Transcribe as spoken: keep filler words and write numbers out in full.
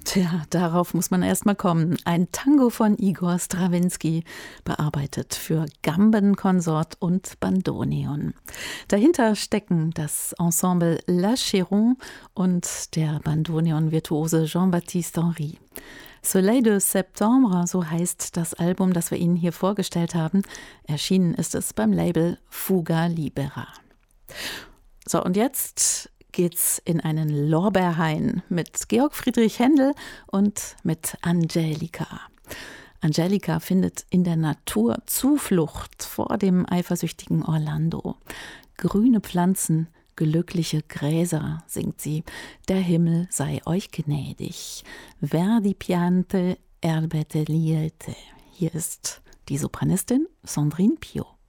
Tja, darauf muss man erst mal kommen. Ein Tango von Igor Strawinski, bearbeitet für Gambenkonsort und Bandoneon. Dahinter stecken das Ensemble La Chéron und der Bandoneon-Virtuose Jean-Baptiste Henry. Soleil de Septembre, so heißt das Album, das wir Ihnen hier vorgestellt haben. Erschienen ist es beim Label Fuga Libera. So, und jetzt geht's in einen Lorbeerhain mit Georg Friedrich Händel und mit Angelika. Angelika findet in der Natur Zuflucht vor dem eifersüchtigen Orlando. Grüne Pflanzen, glückliche Gräser, singt sie. Der Himmel sei euch gnädig. Verdi piante, erbete liete. Hier ist die Sopranistin Sandrine Piot.